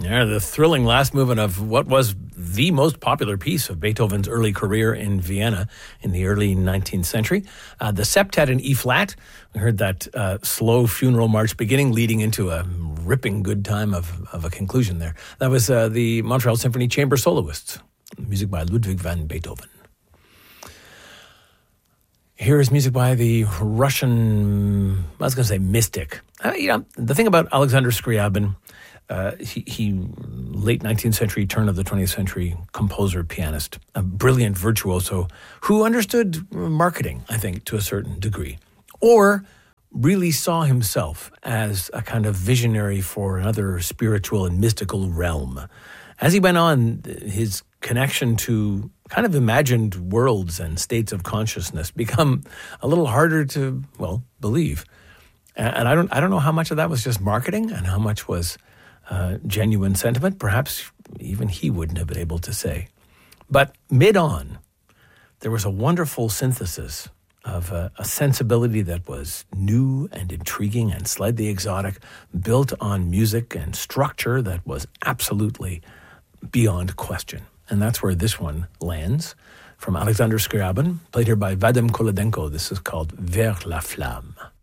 Yeah, the thrilling last movement of what was the most popular piece of Beethoven's early career in Vienna in the early 19th century. The septet in E-flat. We heard that slow funeral march beginning, leading into a ripping good time of a conclusion there. That was the Montreal Symphony Chamber Soloists. Music by Ludwig van Beethoven. Here is music by the Russian, I was going to say mystic. The thing about Alexander Scriabin, he late 19th century, turn of the 20th century composer, pianist, a brilliant virtuoso who understood marketing, I think, to a certain degree, or really saw himself as a kind of visionary for another spiritual and mystical realm. As he went on, his connection to kind of imagined worlds and states of consciousness become a little harder to, believe. And I don't know how much of that was just marketing and how much was genuine sentiment. Perhaps even he wouldn't have been able to say. But mid-on, there was a wonderful synthesis of a sensibility that was new and intriguing and slightly exotic, built on music and structure that was absolutely beyond question. And that's where this one lands, from Alexander Scriabin, played here by Vadim Kolodenko. This is called Vers la Flamme.